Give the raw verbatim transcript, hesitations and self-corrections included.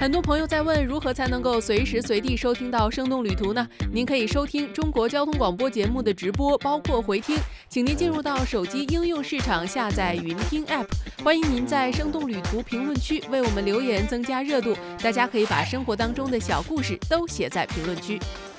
很多朋友在问，如何才能够随时随地收听到生动旅途呢？您可以收听中国交通广播节目的直播，包括回听，请您进入到手机应用市场下载云听 App。欢迎您在生动旅途评论区为我们留言，增加热度。大家可以把生活当中的小故事都写在评论区。